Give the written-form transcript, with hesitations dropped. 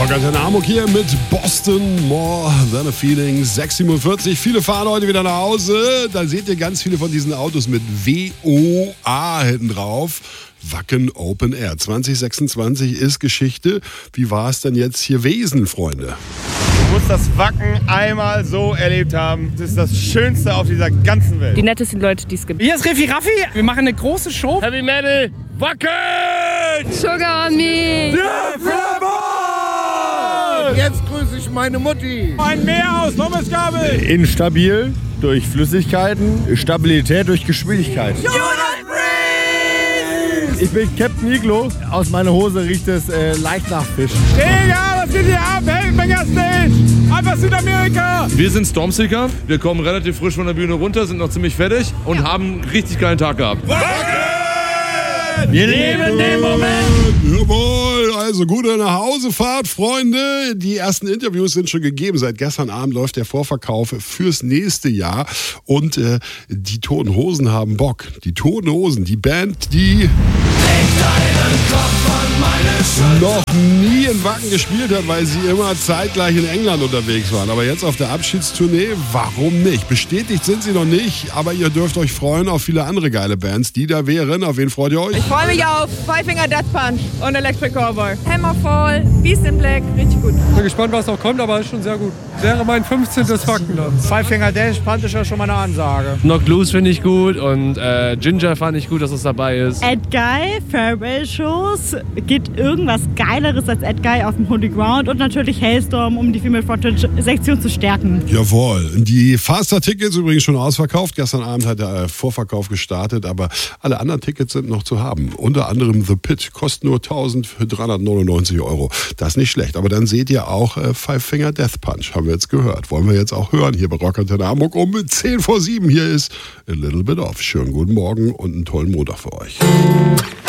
Rockantenne Hamburg hier mit Boston, More Than a Feeling, 6:47. Viele fahren heute wieder nach Hause. Da seht ihr ganz viele von diesen Autos mit WOA hinten drauf. Wacken Open Air 2026 ist Geschichte. Wie war es denn jetzt hier gewesen, Freunde? Du musst das Wacken einmal so erlebt haben. Das ist das Schönste auf dieser ganzen Welt. Die nettesten Leute, die es gibt. Hier ist Raffi Raffi. Wir machen eine große Show. Heavy Metal, Wacken! Sugar on me. Jetzt grüße ich meine Mutti. Ein Meer aus Pommesgabel. Instabil durch Flüssigkeiten, Stabilität durch Geschwindigkeit. Ich bin Captain Iglo. Aus meiner Hose riecht es leicht nach Fisch. Digga, was geht hier ab? Hellfinger Stage! Einfach Südamerika! Wir sind Stormseeker. Wir kommen relativ frisch von der Bühne runter, sind noch ziemlich fertig und haben einen richtig geilen Tag gehabt. Wir leben den Moment! Jawohl, also gute Nachhausefahrt, Freunde. Die ersten Interviews sind schon gegeben. Seit gestern Abend läuft der Vorverkauf fürs nächste Jahr. Und die Toten Hosen haben Bock. Die Toten Hosen, die Band, die noch nie in Wacken gespielt hat, weil sie immer zeitgleich in England unterwegs waren. Aber jetzt auf der Abschiedstournee, warum nicht? Bestätigt sind sie noch nicht, aber ihr dürft euch freuen auf viele andere geile Bands, die da wären. Auf wen freut ihr euch? Ich freue mich auf Five Finger Death Punch und Electric Cowboy. Hammerfall, Beast in Black, richtig gut. Bin gespannt, was noch kommt, aber ist schon sehr gut. Wäre mein 15. Wacken dann. Five Finger Death Punch ist ja schon mal eine Ansage. Knocked Loose finde ich gut und Ginger fand ich gut, dass es dabei ist. Ed Guy, Farewell-Shows, geht irgendwas Geileres als Ed Guy auf dem Holy Ground und natürlich Hailstorm, um die Female Frontage-Sektion zu stärken. Jawohl. Die Faster-Tickets übrigens schon ausverkauft. Gestern Abend hat der Vorverkauf gestartet, aber alle anderen Tickets sind noch zu haben. Unter anderem The Pit kostet nur 1.399 €. Das ist nicht schlecht. Aber dann seht ihr auch Five Finger Death Punch, haben wir jetzt gehört. Wollen wir jetzt auch hören hier bei Rockantenne Hamburg um 6:50. Hier ist A Little Bit Off. Schönen guten Morgen und einen tollen Montag für euch.